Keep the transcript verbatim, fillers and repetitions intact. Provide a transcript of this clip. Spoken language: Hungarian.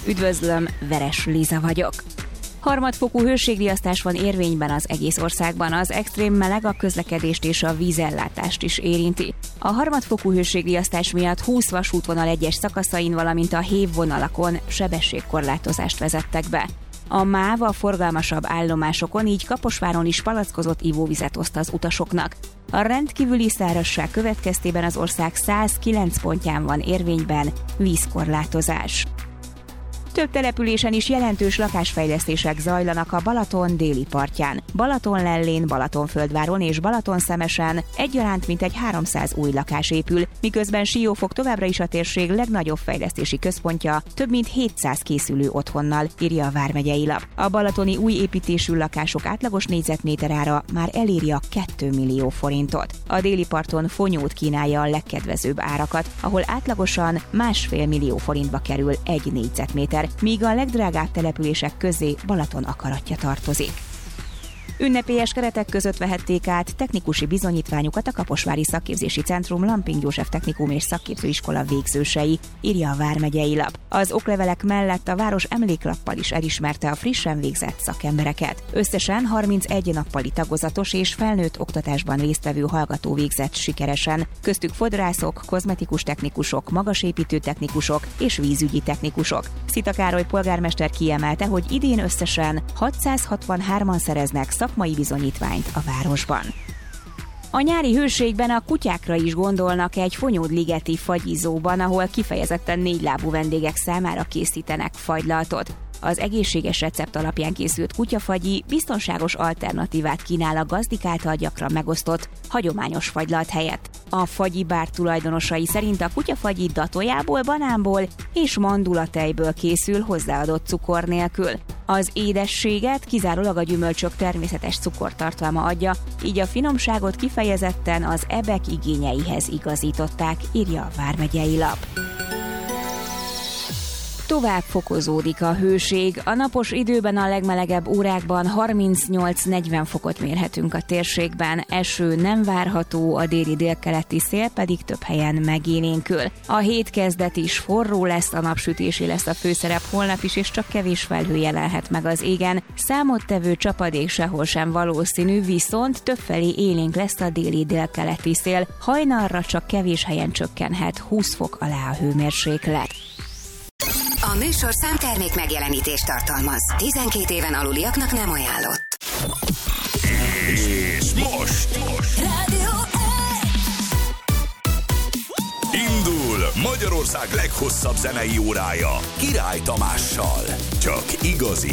Üdvözlöm, Veres Liza vagyok. Harmadfokú hőségriasztás van érvényben az egész országban, az extrém meleg a közlekedést és a vízellátást is érinti. A harmadfokú hőségriasztás miatt húsz vasútvonal egyes szakaszain, valamint a hévvonalakon sebességkorlátozást vezettek be. A MÁV a forgalmasabb állomásokon, így Kaposváron is palackozott ivóvizet oszt az utasoknak. A rendkívüli szárazság következtében az ország százkilenc pontján van érvényben vízkorlátozás. Több településen is jelentős lakásfejlesztések zajlanak a Balaton déli partján. Balatonlellén, Balatonföldváron és Balatonszemesen egyaránt mintegy háromszáz új lakás épül, miközben Siófok továbbra is a térség legnagyobb fejlesztési központja, több mint hétszáz készülő otthonnal, írja a Vármegyei Lap. A balatoni új építésű lakások átlagos négyzetméter ára már eléri a két millió forintot. A déli parton Fonyód kínálja a legkedvezőbb árakat, ahol átlagosan másfél millió forintba kerül egy négyzetméter, míg a legdrágább települések közé Balaton akaratja tartozik. Ünnepélyes keretek között vehették át technikusi bizonyítványukat a Kaposvári Szakképzési Centrum Lamping József Technikum és Szakképzőiskola végzősei, írja a Vármegyei Lap. Az oklevelek mellett a város emléklappal is elismerte a frissen végzett szakembereket. Összesen harmincegy nappali tagozatos és felnőtt oktatásban résztvevő hallgató végzett sikeresen, köztük fodrászok, kozmetikus technikusok, magasépítő technikusok és vízügyi technikusok. Szita Károly polgármester kiemelte, hogy idén összesen hatszázhatvanhárman szereznek szakmai bizonyítványt a városban. A nyári hőségben a kutyákra is gondolnak egy Fonyód-ligeti fagyizóban, ahol kifejezetten négylábú vendégek számára készítenek fagylaltot. Az egészséges recept alapján készült kutyafagyi biztonságos alternatívát kínál a gazdik által gyakran megosztott, hagyományos fagylalt helyett. A fagyi bár tulajdonosai szerint a kutyafagyi datójából, banánból és mandulatejből készül hozzáadott cukor nélkül. Az édességet kizárólag a gyümölcsök természetes cukortartalma adja, így a finomságot kifejezetten az ebek igényeihez igazították, írja a Vármegyei Lap. Tovább fokozódik a hőség. A napos időben a legmelegebb órákban harmincnyolc-negyven fokot mérhetünk a térségben. Eső nem várható, a déli délkeleti szél pedig több helyen megélénkül. A hét kezdet is forró lesz, a napsütésé lesz a főszerep holnap is, és csak kevés felhő jelenhet meg az égen. Számottevő csapadék sehol sem valószínű, viszont többfelé élénk lesz a déli délkeleti szél. Hajnalra csak kevés helyen csökkenhet húsz fok alá a hőmérséklet. A műsor számtermék megjelenítést tartalmaz. tizenkét éven aluliaknak nem ajánlott. És most, most. Rádió indul Magyarország leghosszabb zenei órája Király Tamással. Csak igazi